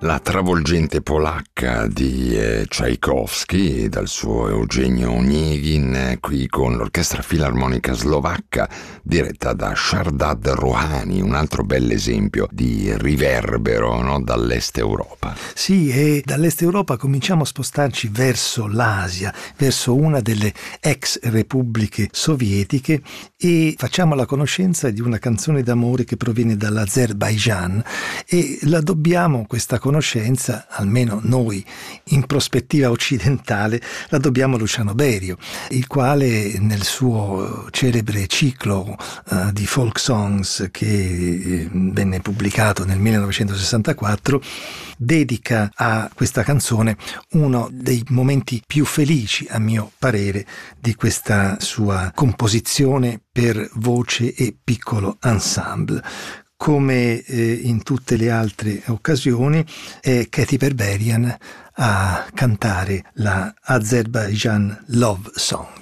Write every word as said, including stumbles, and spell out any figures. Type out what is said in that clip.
La travolgente polacca di eh, Tchaikovsky dal suo Eugenio Onegin, eh, qui con l'Orchestra Filarmonica Slovacca diretta da Shardad Rouhani, un altro bell'esempio di riverbero, no? Dall'est Europa. Sì, e dall'est Europa cominciamo a spostarci verso l'Asia, verso una delle ex repubbliche sovietiche, e facciamo la conoscenza di una canzone d'amore che proviene dall'Azerbaigian, e la dobbiamo, questa conoscenza, almeno noi in prospettiva occidentale, la dobbiamo a Luciano Berio, il quale nel suo celebre ciclo uh, di folk songs che eh, venne pubblicato nel millenovecentosessantaquattro dedica a questa canzone uno dei momenti più felici, a mio parere, di questa sua composizione per voce e piccolo ensemble. Come eh, in tutte le altre occasioni, è Katy Berberian a cantare la Azerbaijan Love Song.